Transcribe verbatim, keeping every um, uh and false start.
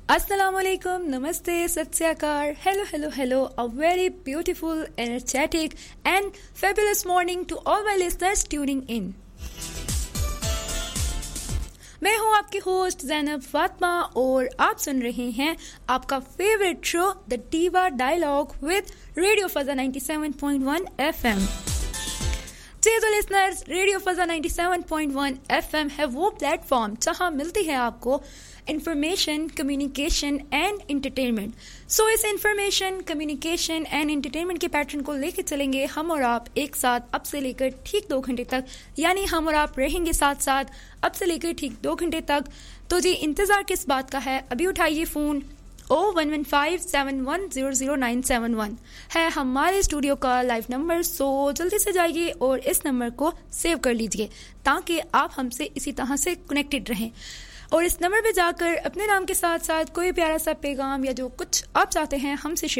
Assalamualaikum, Namaste, Satyakar, hello, hello, hello, a very beautiful, energetic and fabulous morning to all my listeners tuning in. मैं हूं आपकी host Zainab Fatima और आप सुन रहे हैं आपका favourite show the diva dialogue with radio फजा ninety seven point one FM. जी तो listeners, radio फजा ninety seven point one FM है वो प्लेटफॉर्म जहां मिलती है आपको इंफॉर्मेशन, कम्युनिकेशन एंड एंटरटेनमेंट. सो इस इंफॉर्मेशन, कम्युनिकेशन एंड एंटरटेनमेंट के पैटर्न को लेकर चलेंगे हम और आप एक साथ अब से लेकर ठीक दो घंटे तक. यानी हम और आप रहेंगे साथ साथ अब से लेकर ठीक दो घंटे तक. तो जी इंतजार किस बात का है, अभी उठाइए फोन. ओ one one five seven one zero zero nine seven one है हमारे स्टूडियो का लाइव नंबर. सो जल्दी से जाइए और इस नंबर को सेव कर लीजिए ताकि आप हमसे इसी तरह से कनेक्टेड रहें. और इस नंबर पे जाकर अपने नाम के साथ साथ कोई प्यारा सा पैगाम या जो कुछ आप चाहते हैं हमसे शेयर